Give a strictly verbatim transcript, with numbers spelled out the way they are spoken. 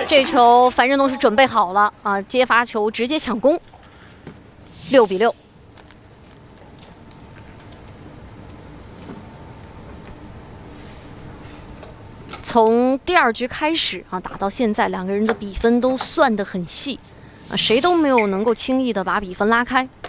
这球樊振东是准备好了啊，接发球直接抢攻，六比六。从第二局开始啊，打到现在，两个人的比分都算得很细啊，谁都没有能够轻易的把比分拉开。